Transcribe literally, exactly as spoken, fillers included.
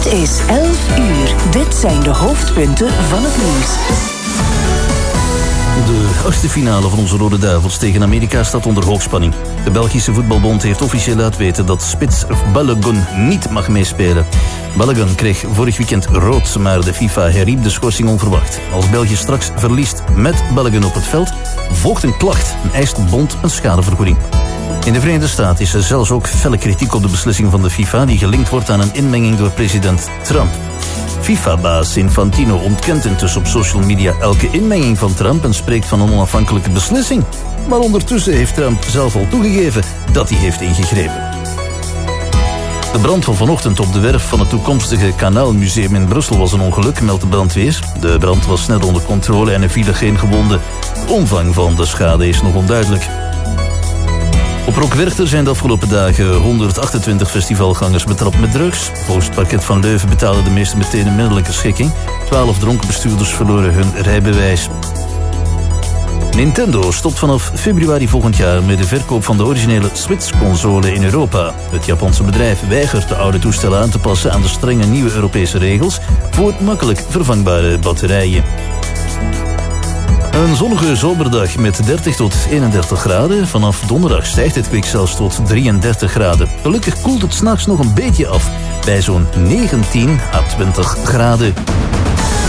Het is elf uur. Dit zijn de hoofdpunten van het nieuws. De achtste finale van onze Rode Duivels tegen Amerika staat onder hoogspanning. De Belgische voetbalbond heeft officieel laten weten dat spits Balogun niet mag meespelen. Balogun kreeg vorig weekend rood, maar de FIFA herriep de schorsing onverwacht. Als België straks verliest met Balogun op het veld, volgt een klacht en eist de bond een schadevergoeding. In de Verenigde Staten is er zelfs ook felle kritiek op de beslissing van de FIFA die gelinkt wordt aan een inmenging door president Trump. FIFA-baas Infantino ontkent intussen op social media elke inmenging van Trump en spreekt van een onafhankelijke beslissing. Maar ondertussen heeft Trump zelf al toegegeven dat hij heeft ingegrepen. De brand van vanochtend op de werf van het toekomstige Kanaalmuseum in Brussel was een ongeluk, meldt de brandweer. De brand was snel onder controle en er vielen geen gewonden. De omvang van de schade is nog onduidelijk. Op Rockwerchter zijn de afgelopen dagen honderdachtentwintig festivalgangers betrapt met drugs. Volgens het parket van Leuven betalen de meesten meteen een middelijke schikking. Twaalf dronken bestuurders verloren hun rijbewijs. Nintendo stopt vanaf februari volgend jaar met de verkoop van de originele Switch-console in Europa. Het Japanse bedrijf weigert de oude toestellen aan te passen aan de strenge nieuwe Europese regels voor makkelijk vervangbare batterijen. Een zonnige zomerdag met dertig tot eenendertig graden. Vanaf donderdag stijgt het kwik zelfs tot drieëndertig graden. Gelukkig koelt het 's nachts nog een beetje af bij zo'n negentien à twintig graden.